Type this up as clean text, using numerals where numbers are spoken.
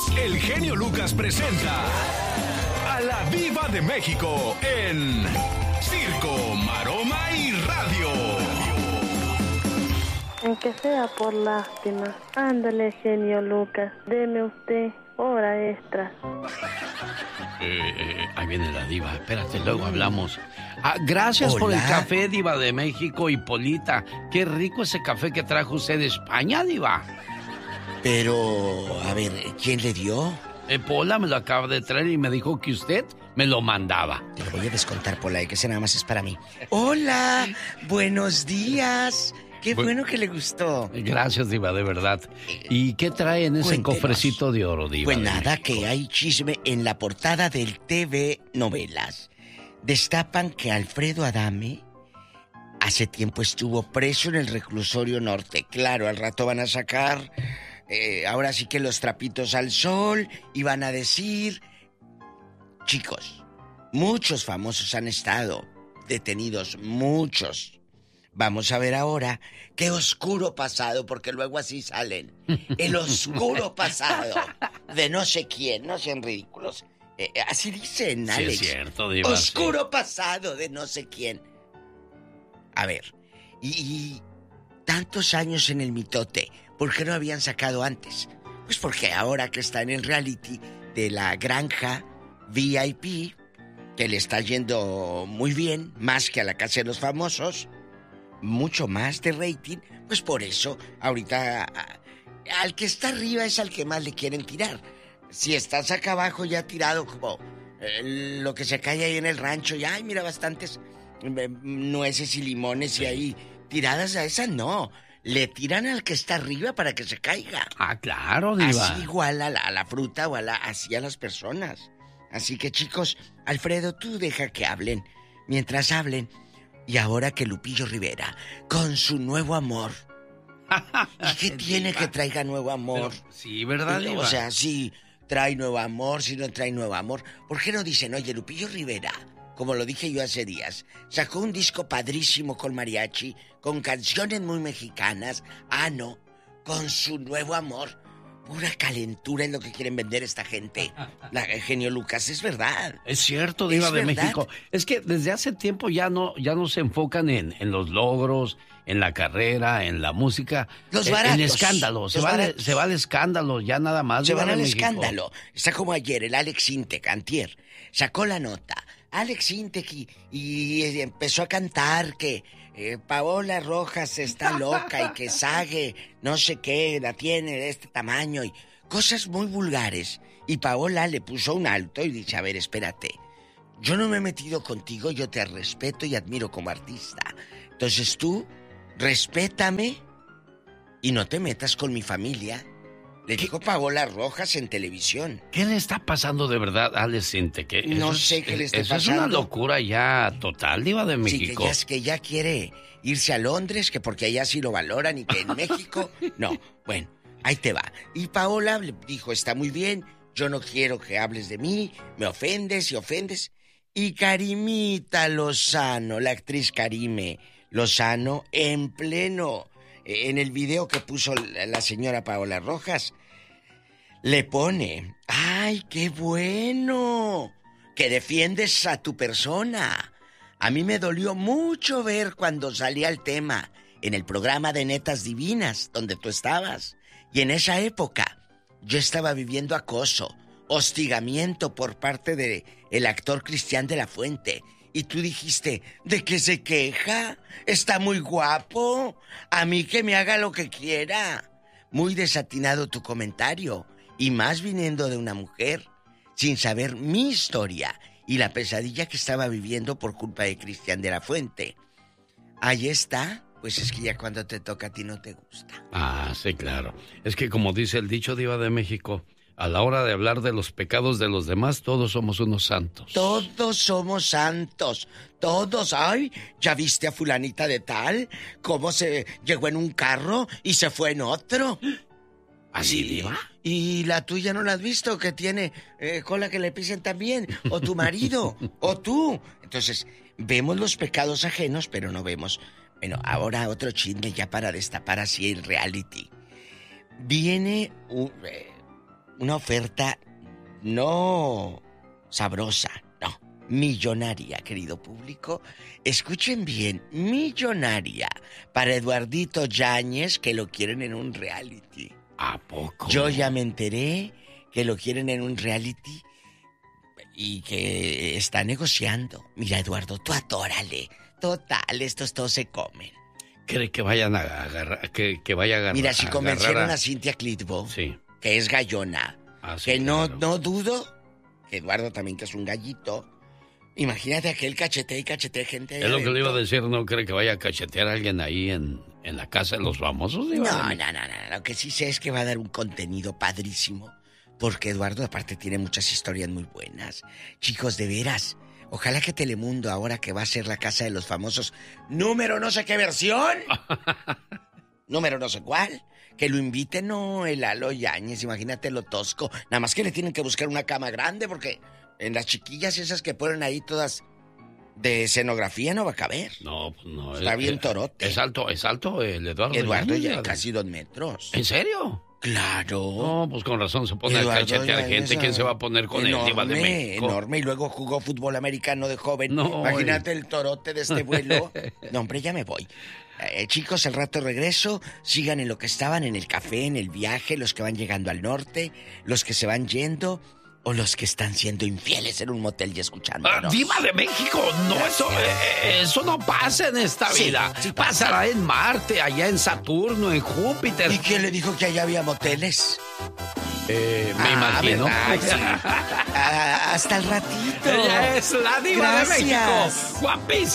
El genio Lucas presenta a la Diva de México en Circo, Maroma y Radio. Aunque sea por lástima. Ándale, genio Lucas, deme usted hora extra. Ahí viene la diva, espérate, luego hablamos. Gracias por el café, Diva de México, Hipólita. Qué rico ese café que trajo usted de España, Diva. Pero, a ver, ¿quién le dio? Pola me lo acaba de traer y me dijo que usted me lo mandaba. Te lo voy a descontar, Pola, que ese nada más es para mí. Hola, buenos días. Qué bueno que le gustó. Gracias, Diva, de verdad. ¿Y qué trae en ese cofrecito de oro, Diva? Pues nada, que hay chisme en la portada del TV Novelas. Destapan que Alfredo Adame hace tiempo estuvo preso en el reclusorio norte. Claro, al rato van a sacar, ahora sí que los trapitos al sol, y van a decir... Chicos, muchos famosos han estado detenidos, muchos. Vamos a ver ahora qué oscuro pasado, porque luego así salen. El oscuro pasado de no sé quién, no sean ridículos. Así dicen, Alex. Sí, es cierto, Diva. Oscuro pasado de no sé quién. A ver, y tantos años en el mitote, ¿por qué no habían sacado antes? Pues porque ahora que está en el reality de la granja VIP, que le está yendo muy bien, más que a la casa de los famosos, mucho más de rating, pues por eso ahorita al que está arriba es al que más le quieren tirar. Si estás acá abajo ya tirado como lo que se cae ahí en el rancho, y ay, mira, bastantes nueces y limones, y ahí tiradas, a esa no, le tiran al que está arriba para que se caiga. Claro, Diva. Así igual a la fruta o así a las personas. Así que, chicos, Alfredo, tú deja que hablen. Mientras hablen, y ahora que Lupillo Rivera, con su nuevo amor. ¿Y qué tiene que traiga nuevo amor? Pero, sí, ¿verdad, Diva? O sea, si trae nuevo amor, si no trae nuevo amor. ¿Por qué no dicen, oye, Lupillo Rivera, como lo dije yo hace días, sacó un disco padrísimo con mariachi, con canciones muy mexicanas? No, con su nuevo amor. Pura calentura es lo que quieren vender esta gente. Genio Lucas, es verdad. Es cierto, Diva de México. Es que desde hace tiempo ya no se enfocan en los logros, en la carrera, en la música. Los baratos. En escándalo. Se va al escándalo, ya nada más. Se van al México. escándalo. Está como ayer, el Alex Intec, antier, sacó la nota. Alex Intec y empezó a cantar que Paola Rojas está loca y que Sage no sé qué la tiene de este tamaño y cosas muy vulgares. Y Paola le puso un alto y dice, a ver, espérate, yo no me he metido contigo, yo te respeto y admiro como artista. Entonces tú, respétame y no te metas con mi familia. Le dijo Paola Rojas en televisión. ¿Qué le está pasando de verdad a Alex Intec? No sé qué le está pasando. Eso es una locura ya total, Diva de México. Sí, que ya quiere irse a Londres, que porque allá sí lo valoran y que en México... No, bueno, ahí te va. Y Paola le dijo, está muy bien, yo no quiero que hables de mí, me ofendes y ofendes. Y Karimita Lozano, la actriz Karime Lozano, en el video que puso la señora Paola Rojas, le pone, ¡ay, qué bueno! Que defiendes a tu persona. A mí me dolió mucho ver cuando salía el tema en el programa de Netas Divinas, donde tú estabas. Y en esa época, yo estaba viviendo acoso, hostigamiento por parte de el actor Cristian de la Fuente. Y tú dijiste, ¿de qué se queja? Está muy guapo. A mí que me haga lo que quiera. Muy desatinado tu comentario. Y más viniendo de una mujer, sin saber mi historia y la pesadilla que estaba viviendo por culpa de Cristian de la Fuente. Ahí está. Pues es que ya cuando te toca a ti no te gusta. Sí, claro. Es que como dice el dicho, Diva de México, a la hora de hablar de los pecados de los demás, todos somos unos santos. Todos somos santos. Todos. Ay, ¿ya viste a fulanita de tal? ¿Cómo se llegó en un carro y se fue en otro? ¿Así, Diva? ¿Y la tuya no la has visto? Que tiene cola que le pisen también. O tu marido. O tú. Entonces, vemos los pecados ajenos, pero no vemos... Bueno, ahora otro chisme ya para destapar así el reality. Viene una oferta no sabrosa, no, millonaria, querido público. Escuchen bien, millonaria para Eduardito Yáñez, que lo quieren en un reality. ¿A poco? Yo ya me enteré que lo quieren en un reality y que está negociando. Mira, Eduardo, tú atórale. Total, estos todos se comen. ¿Cree que vayan a agarrar, que vaya a agarrar? Mira, si convencieron a Cintia Clitbo, sí, que es gallona, sí, que claro. no dudo, que Eduardo también, que es un gallito. Imagínate aquel cachete y cachete gente. Es lo que le iba a decir, ¿no cree que vaya a cachetear a alguien ahí en la casa de los famosos? No. Lo que sí sé es que va a dar un contenido padrísimo, porque Eduardo aparte tiene muchas historias muy buenas. Chicos, de veras, ojalá que Telemundo, ahora que va a ser la casa de los famosos, número no sé qué versión, número no sé cuál, que lo inviten, no, el Lalo Yáñez, imagínate lo tosco. Nada más que le tienen que buscar una cama grande, porque en las chiquillas esas que ponen ahí todas de escenografía no va a caber. No, pues no. Está bien torote. Es alto el Eduardo. Eduardo Yáñez, ya casi 2 metros. ¿En serio? Claro. No, pues con razón se pone a cachetear gente. ¿Quién se va a poner con el Diva de México? Enorme, y luego jugó fútbol americano de joven. No, imagínate el torote de este vuelo. No, hombre, ya me voy. Chicos, al rato regreso. Sigan en lo que estaban, en el café, en el viaje, los que van llegando al norte, los que se van yendo, o los que están siendo infieles en un motel y escuchándonos. ¡Diva de México! No, eso no pasa en esta vida. Sí pasa. Pasará en Marte, allá en Saturno, en Júpiter. ¿Y quién le dijo que allá había moteles? Me imagino. Sí. Hasta el ratito. Ella es la Diva Gracias. de México. Guapísima.